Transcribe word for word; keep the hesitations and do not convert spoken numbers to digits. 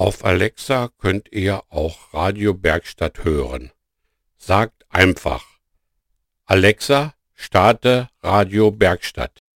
Auf Alexa könnt ihr auch Radio Bergstadt hören. Sagt einfach: Alexa, starte Radio Bergstadt.